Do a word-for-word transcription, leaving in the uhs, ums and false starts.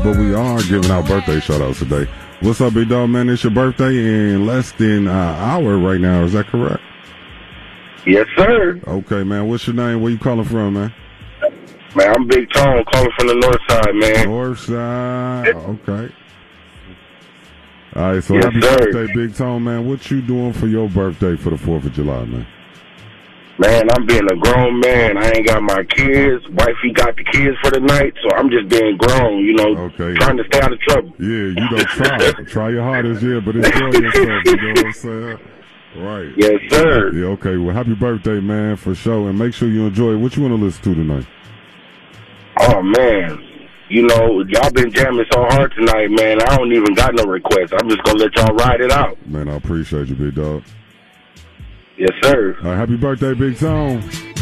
but we are giving out birthday shout-outs today. What's up, big dog, man? It's your birthday in less than an hour right now. Is that correct? Yes, sir. Okay, man. What's your name? Where you calling from, man? Man, I'm Big Tone, calling from the north side, man. North side. Okay. All right, so yes, happy sir. birthday, Big Tone, man. What you doing for your birthday for the fourth of July, man? Man, I'm being a grown man. I ain't got my kids. Wifey got the kids for the night, so I'm just being grown, you know, okay. trying to stay out of trouble. Yeah, you don't try. Try your hardest, yeah, but enjoy yourself, you know what I'm saying? Right. Yes, sir. Yeah, okay. Well, happy birthday, man, for sure, and make sure you enjoy it. What you want to listen to tonight? Oh, man. You know, y'all been jamming so hard tonight, man. I don't even got no requests. I'm just going to let y'all ride it out. Man, I appreciate you, big dog. Yes, sir. All right, happy birthday, Big Tone.